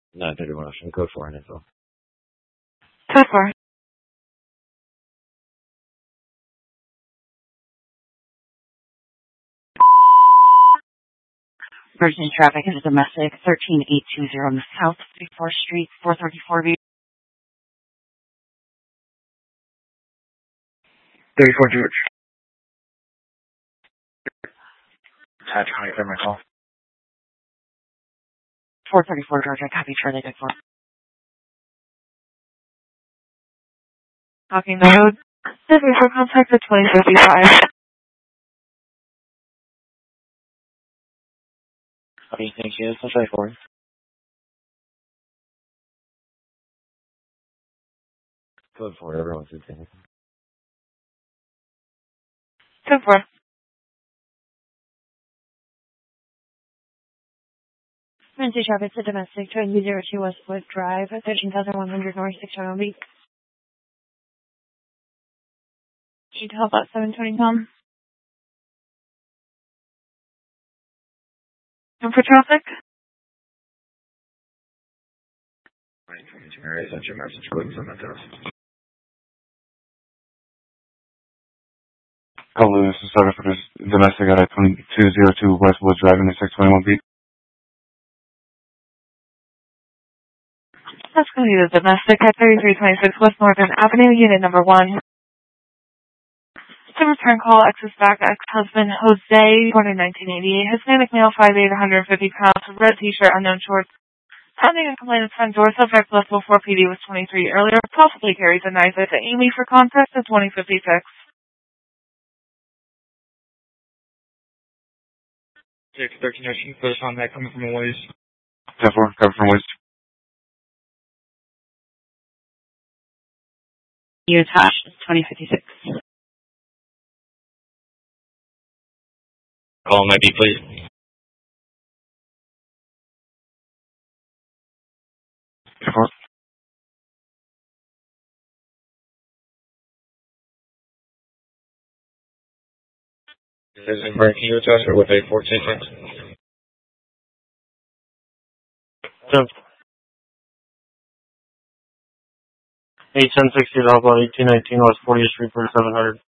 931 Ocean, code 4 and info. Code 4. Emergency traffic is domestic, 13820 South 34th Street, 434 B. 34 George. Hatch County, clear my call. 434 Georgia, copy Charlie Dick 4. Talking the road. This is for contact at 2055. Okay, thank you. I'll try for you. Code 4, everyone's in thing. Code 4. Emergency traffic to domestic, 2002 Westwood Drive, 13,100 North 6 Beach. Should help out 720 Tom. And for traffic? Right, Mary, sent your message. Go ahead and send that to us. Hello, this is Sutter for this domestic at 2202 Westwood Drive in the 621 beat. That's going to be the domestic at 3326 West Northern Avenue, unit number 1. To return call, access back, ex-husband Jose, born in 1988, Hispanic male, 5'8", 150 pounds, red t-shirt, unknown shorts. Sounding and complainant's front door, subject left before PD was 23 earlier, possibly carries a knife at Amy for contact at 2056. 613 Ocean, first on that coming from a ways. 10-4, cover from waste. You attached 2056. Call him ID, please. 10-4. This is in breaking you attach or with a 14 cents? 81060 about 1819 West 40th Street for 700.